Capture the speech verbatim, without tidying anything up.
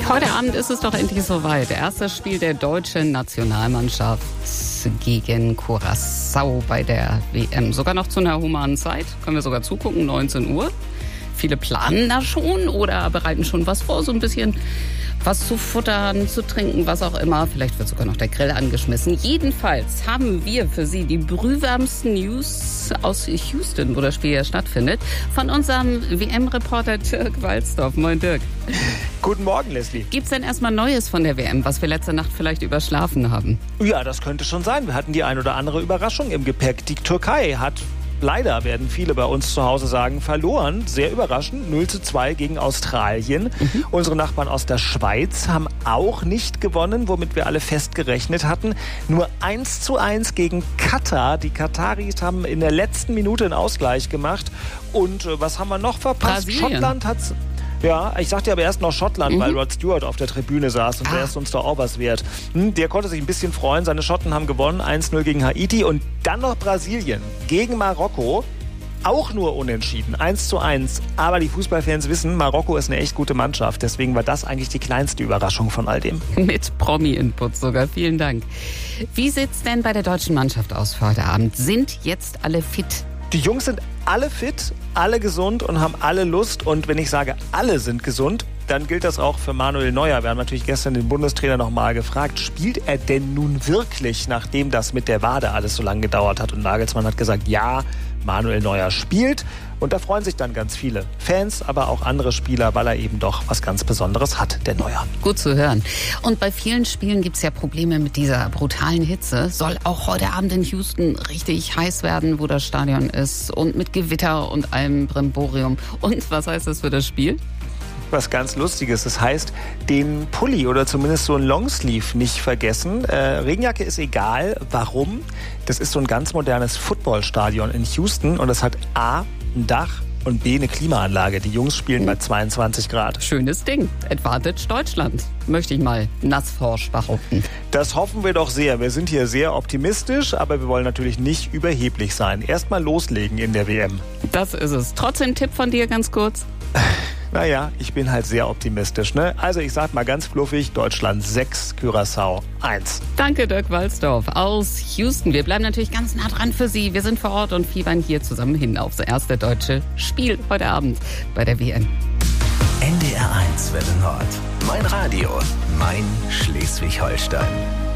Heute Abend ist es doch endlich soweit. Erstes Spiel der deutschen Nationalmannschaft gegen Curaçao bei der W M. Sogar noch zu einer humanen Zeit. Können wir sogar zugucken, neunzehn Uhr. Viele planen da schon oder bereiten schon was vor, so ein bisschen was zu futtern, zu trinken, was auch immer. Vielleicht wird sogar noch der Grill angeschmissen. Jedenfalls haben wir für Sie die brühwarmsten News aus Houston, wo das Spiel ja stattfindet, von unserem W M-Reporter Dirk Walzdorf. Moin Dirk. Guten Morgen, Leslie. Gibt's denn erstmal Neues von der W M, was wir letzte Nacht vielleicht überschlafen haben? Ja, das könnte schon sein. Wir hatten die ein oder andere Überraschung im Gepäck. Die Türkei hat leider, werden viele bei uns zu Hause sagen, verloren. Sehr überraschend. null zu zwei gegen Australien. Mhm. Unsere Nachbarn aus der Schweiz haben auch nicht gewonnen, womit wir alle fest gerechnet hatten. Nur eins zu eins gegen Katar. Die Kataris haben in der letzten Minute einen Ausgleich gemacht. Und äh, was haben wir noch verpasst? Brasilien. Schottland hat's... Ja, ich sagte aber erst noch Schottland, mhm. weil Rod Stewart auf der Tribüne saß und ah. der ist uns da auch was wert. Hm, der konnte sich ein bisschen freuen. Seine Schotten haben gewonnen, eins null gegen Haiti und dann noch Brasilien gegen Marokko. Auch nur unentschieden, eins zu eins. Aber die Fußballfans wissen, Marokko ist eine echt gute Mannschaft. Deswegen war das eigentlich die kleinste Überraschung von all dem. Mit Promi-Input sogar, vielen Dank. Wie sieht's denn bei der deutschen Mannschaft aus für heute Abend? Sind jetzt alle fit? Die Jungs sind alle fit, alle gesund und haben alle Lust. Und wenn ich sage, alle sind gesund, dann gilt das auch für Manuel Neuer. Wir haben natürlich gestern den Bundestrainer noch mal gefragt, spielt er denn nun wirklich, nachdem das mit der Wade alles so lange gedauert hat? Und Nagelsmann hat gesagt, ja, Manuel Neuer spielt. Und da freuen sich dann ganz viele Fans, aber auch andere Spieler, weil er eben doch was ganz Besonderes hat, der Neuer. Gut zu hören. Und bei vielen Spielen gibt es ja Probleme mit dieser brutalen Hitze. Soll auch heute Abend in Houston richtig heiß werden, wo das Stadion ist. Und mit Gewitter und allem Brimborium. Und was heißt das für das Spiel? Was ganz Lustiges. Das heißt, den Pulli oder zumindest so ein Longsleeve nicht vergessen. Äh, Regenjacke ist egal. Warum? Das ist so ein ganz modernes Footballstadion in Houston und das hat A, ein Dach und B, eine Klimaanlage. Die Jungs spielen bei zweiundzwanzig Grad. Schönes Ding. Advantage Deutschland. Möchte ich mal nassforsch behaupten. Das hoffen wir doch sehr. Wir sind hier sehr optimistisch, aber wir wollen natürlich nicht überheblich sein. Erstmal loslegen in der W M. Das ist es. Trotzdem Tipp von dir ganz kurz. Naja, ich bin halt sehr optimistisch, ne? Also ich sag mal ganz fluffig, Deutschland sechs, Curaçao eins. Danke, Dirk Walzdorf aus Houston. Wir bleiben natürlich ganz nah dran für Sie. Wir sind vor Ort und fiebern hier zusammen hin aufs erste deutsche Spiel heute Abend bei der W M. N D R eins Welle Nord. Mein Radio, mein Schleswig-Holstein.